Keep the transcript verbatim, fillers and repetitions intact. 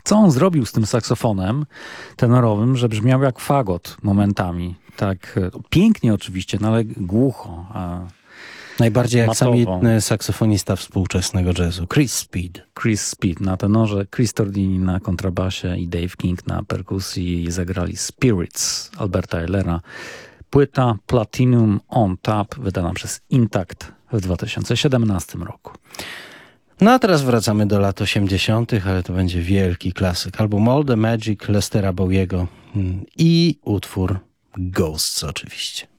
Co on zrobił z tym saksofonem tenorowym, że brzmiał jak fagot momentami. Tak pięknie oczywiście, no ale głucho. A Najbardziej jak matowo. samietny saksofonista współczesnego jazzu, Chris Speed. Chris Speed na tenorze, Chris Tordini na kontrabasie i Dave King na perkusji zagrali Spirits Alberta Ehlera. Płyta Platinum on Tap wydana przez Intact w dwa tysiące siedemnastym roku. No a teraz wracamy do lat osiemdziesiątych, ale to będzie wielki klasyk. Album All the Magic Lestera Bowiego i utwór Ghosts oczywiście.